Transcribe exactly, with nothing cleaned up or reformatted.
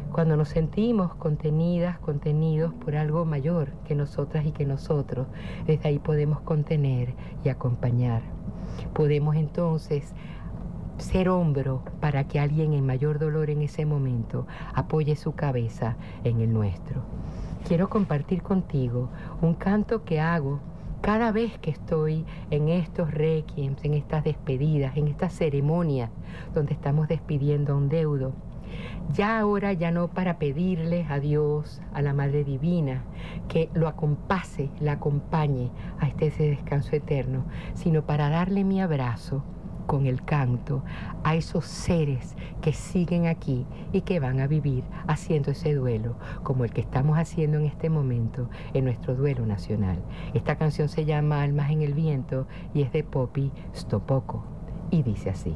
Cuando nos sentimos contenidas, contenidos por algo mayor que nosotras y que nosotros, desde ahí podemos contener y acompañar. Podemos entonces ser hombro para que alguien en mayor dolor en ese momento apoye su cabeza en el nuestro. Quiero compartir contigo un canto que hago cada vez que estoy en estos requiems, en estas despedidas, en estas ceremonias donde estamos despidiendo a un deudo. Ya ahora, ya no para pedirle a Dios, a la Madre Divina, que lo acompase, la acompañe a este ese descanso eterno, sino para darle mi abrazo con el canto a esos seres que siguen aquí y que van a vivir haciendo ese duelo, como el que estamos haciendo en este momento en nuestro duelo nacional. Esta canción se llama Almas en el Viento y es de Poppy Stopoko y dice así.